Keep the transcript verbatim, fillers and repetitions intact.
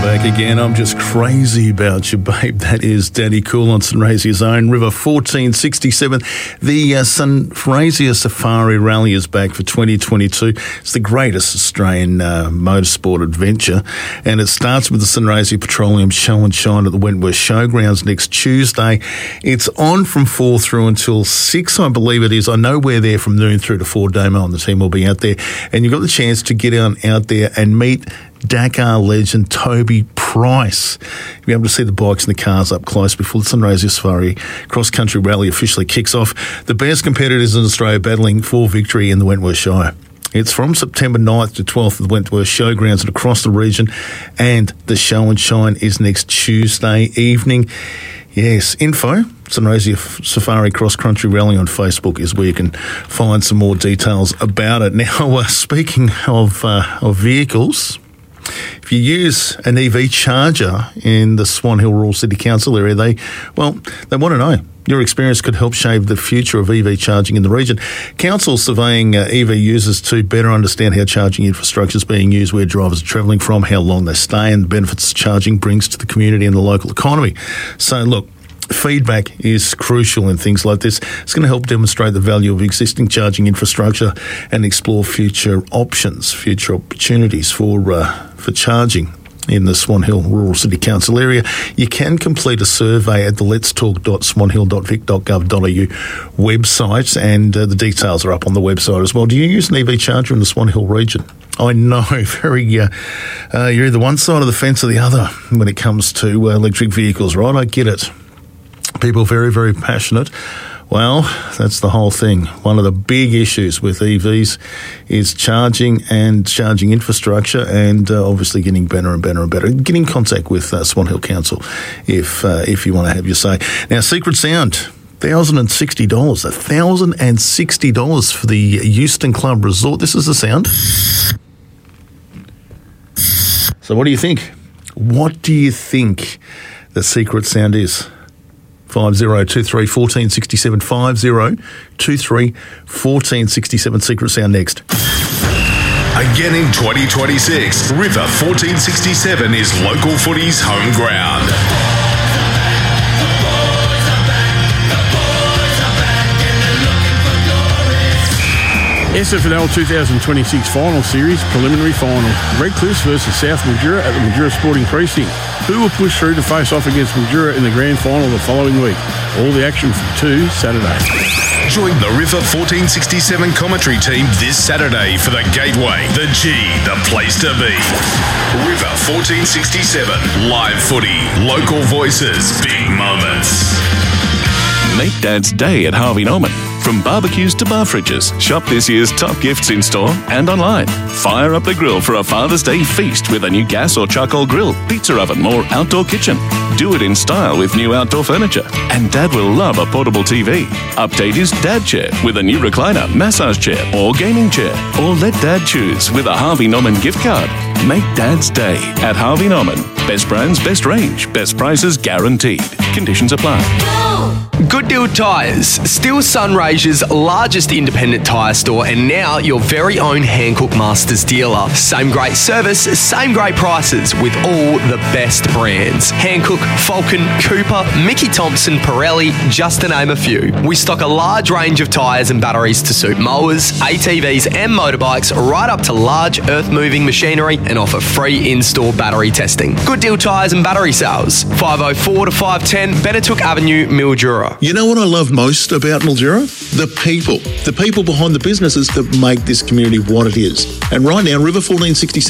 Back again. I'm just crazy about you, babe. That is Danny Cool on Sunraysia's own River fourteen sixty-seven. The uh, Sunraysia Safari Rally is back for twenty twenty-two. It's the greatest Australian uh, motorsport adventure, and it starts with the Sunraysia Petroleum Show and Shine at the Wentworth Showgrounds next Tuesday. It's on from four through until six, I believe it is. I know we're there from noon through to four. Damo and the team will be out there, and you've got the chance to get on out there and meet Dakar legend Toby Price. You'll be able to see the bikes and the cars up close before the Sunraysia Safari Cross Country Rally officially kicks off. The best competitors in Australia battling for victory in the Wentworth Shire. It's from September ninth to twelfth at the Wentworth Showgrounds and across the region, and the show and shine is next Tuesday evening. Yes, info, Sunraysia Safari Cross Country Rally on Facebook is where you can find some more details about it. Now, uh, speaking of uh, of vehicles, if you use an E V charger in the Swan Hill Rural City Council area, they, well, they want to know. Your experience could help shape the future of E V charging in the region. Council surveying uh, E V users to better understand how charging infrastructure is being used, where drivers are travelling from, how long they stay, and the benefits charging brings to the community and the local economy. So, look, feedback is crucial in things like this. It's going to help demonstrate the value of existing charging infrastructure and explore future options, future opportunities for uh, for charging in the Swan Hill Rural City Council area. You can complete a survey at the lets talk dot swan hill dot vic dot gov dot a u website, and uh, the details are up on the website as well. Do you use an E V charger in the Swan Hill region? I know, very, uh, uh, you're either one side of the fence or the other when it comes to uh, electric vehicles, right? I get it. People very, very passionate. Well, that's the whole thing. One of the big issues with E Vs is charging and charging infrastructure, and uh, obviously getting better and better and better. Get in contact with uh, Swan Hill Council if uh, if you want to have your say. Now, Secret Sound, one thousand sixty dollars. one thousand sixty dollars for the Euston Club Resort. This is the sound. So what do you think? What do you think the Secret Sound is? five zero two three, one four six seven, five zero two three, one four six seven. Secret Sound next. Again in twenty twenty-six, River fourteen sixty-seven is local footy's home ground. S F N L twenty twenty-six Final Series Preliminary Final. Redcliffs versus South Mildura at the Mildura Sporting Precinct. Who will push through to face off against Mildura in the Grand Final the following week? All the action from two Saturday. Join the River fourteen sixty-seven commentary team this Saturday for the Gateway, the G, the place to be. River fourteen sixty-seven, live footy, local voices, big moments. Make Dad's Day at Harvey Norman. From barbecues to bar fridges, shop this year's top gifts in store and online. Fire up the grill for a Father's Day feast with a new gas or charcoal grill, pizza oven or outdoor kitchen. Do it in style with new outdoor furniture. And Dad will love a portable T V. Update his Dad Chair with a new recliner, massage chair or gaming chair. Or let Dad choose with a Harvey Norman gift card. Make Dad's Day at Harvey Norman. Best brands, best range, best prices guaranteed. Conditions apply. Good Deal Tyres, still Sunraysia's largest independent tyre store, and now your very own Hankook Masters dealer. Same great service, same great prices with all the best brands. Hankook, Falcon, Cooper, Mickey Thompson, Pirelli, just to name a few. We stock a large range of tyres and batteries to suit mowers, A T Vs and motorbikes, right up to large earth-moving machinery, and offer free in-store battery testing. Good Deal Tyres and Battery Sales, five oh four to five ten Benetook Avenue, Mildura. You know what I love most about Mildura? The people. The people behind the businesses that make this community what it is. And right now, River fourteen sixty-seven